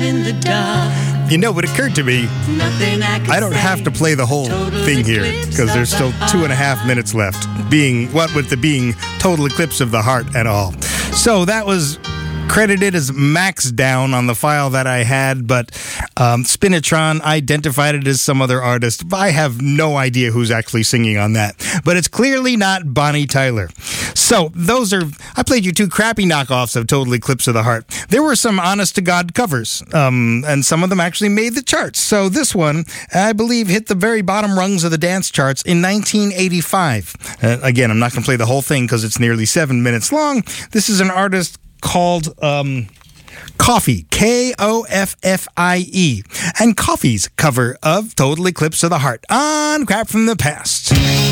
in the dark. You know, it occurred to me, I don't have to play the whole thing here because there's still 2.5 minutes left. Being Total Eclipse of the Heart and all. So that was credited as Max Down on the file that I had, but Spinatron identified it as some other artist. I have no idea who's actually singing on that, but it's clearly not Bonnie Tyler. So I played you 2 crappy knockoffs of Total Eclipse of the Heart. There were some honest-to-God covers, and some of them actually made the charts. So this one, I believe, hit the very bottom rungs of the dance charts in 1985. Again, I'm not going to play the whole thing because it's nearly 7 minutes long. This is an artist called Coffee, Koffie, and Coffee's cover of Total Eclipse of the Heart on Crap from the Past.